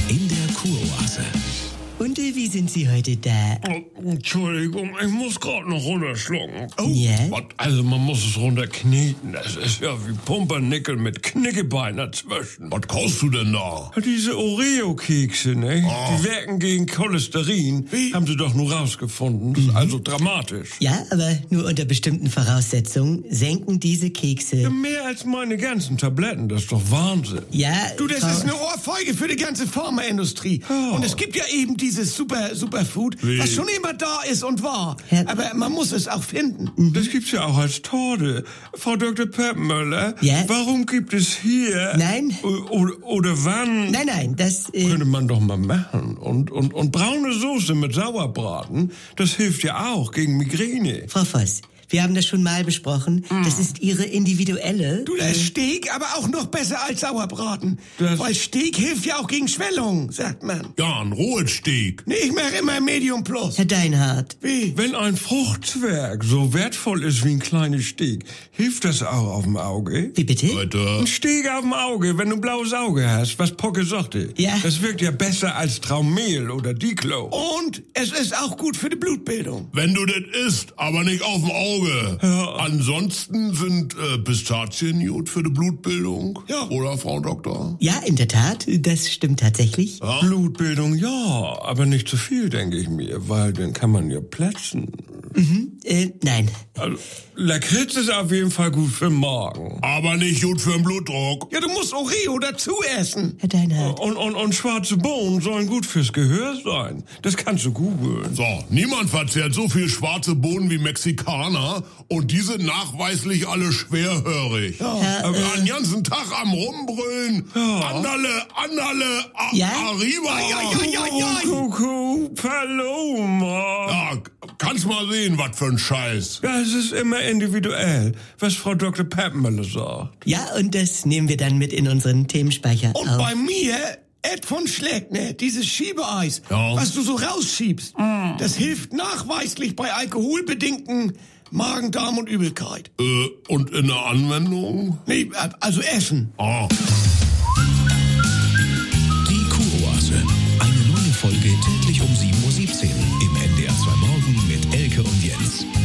in der Kuroase. Und wie sind Sie heute da? Oh, Entschuldigung, ich muss gerade noch runterschlucken. Oh, Ja? also man muss es runterkneten. Das ist ja wie Pumpernickel mit Knickebein dazwischen. Was kaufst du denn da? Diese Oreo-Kekse, ne? Ah. Die wirken gegen Cholesterin. Wie? Haben sie doch nur rausgefunden. Das ist also dramatisch. Ja, aber nur unter bestimmten Voraussetzungen senken diese Kekse. Ja, mehr als meine ganzen Tabletten, das ist doch Wahnsinn. Ja, Du, das Frau- ist eine Ohrfeige für die ganze Pharmaindustrie. Oh. Und es gibt ja eben dieses Superfood, Wie? was schon immer da ist und war. Herr- Aber man muss es auch finden. Das gibt's ja auch als Torte. Frau Dr. Peppmöller, Ja? warum gibt es hier... Nein. Oder wann... Nein, das... Könnte man doch mal machen. Und braune Soße mit Sauerbraten, das hilft ja auch gegen Migräne. Frau Voss, wir haben das schon mal besprochen. Das ist Ihre individuelle... Du, das Steak aber auch noch besser als Sauerbraten. Das- Weil Steak hilft ja auch gegen Schwellung, sagt man. Ja, ein rohes Steak. Nee, ich mache immer Medium Plus. Herr Deinhardt, Wie? Wenn ein Fruchtzwerg so wertvoll ist wie ein kleines Steak, hilft das auch auf dem Auge? wie bitte? Weiter. Ein Steak auf dem Auge, wenn du ein blaues Auge hast, was Pocke sagte. Ja. Das wirkt ja besser als Traumel oder Diclo. Und es ist auch gut für die Blutbildung. Wenn du das isst, aber nicht auf dem Auge. Ansonsten sind Pistazien gut für die Blutbildung. Ja. Oder, Frau Doktor? Ja, in der Tat, das stimmt tatsächlich. Blutbildung, ja, aber nicht zu viel, denke ich mir, weil dann kann man ja platzen. Nein. Also, Lakritz ist auf jeden Fall gut für den Magen. Aber nicht gut für den Blutdruck. Ja, du musst Oreo dazu essen. Herr Deinhardt, Und schwarze Bohnen sollen gut fürs Gehör sein. Das kannst du googeln. So, niemand verzehrt so viel schwarze Bohnen wie Mexikaner und die sind nachweislich alle schwerhörig. Aber einen ganzen Tag am Rumbrüllen. Andale, Ja? arriba. Kuckuck, Paloma. Ja, kannst mal sehen, was für ein Scheiß. Ja, es ist immer individuell, was Frau Dr. Peppmöller sagt. ja, und das nehmen wir dann mit in unseren Themenspeicher Und auf. bei mir, Ed von Schleckner, dieses Schiebeeis, Ja. was du so rausschiebst, das hilft nachweislich bei alkoholbedingten Magen-Darm und Übelkeit. Und in der Anwendung? Nee, also Essen. Ah. Die Kuroase. Eine neue Folge täglich um 7:17 Uhr im NDR 2 Morgen mit Elke und Jens.